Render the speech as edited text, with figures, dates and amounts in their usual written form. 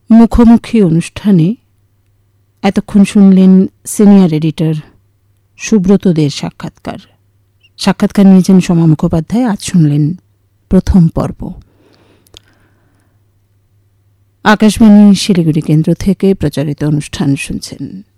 মুখোমুখি অনুষ্ঠানে এতক্ষণ শুনলেন সিনিয়র এডিটর সুব্রত দের সাক্ষাৎকার নিয়েছেন সোমা মুখোপাধ্যায়। আজ শুনলেন প্রথম পর্ব। আকাশবাণী শিলিগুড়ি কেন্দ্র থেকে প্রচারিত অনুষ্ঠান শুনছেন।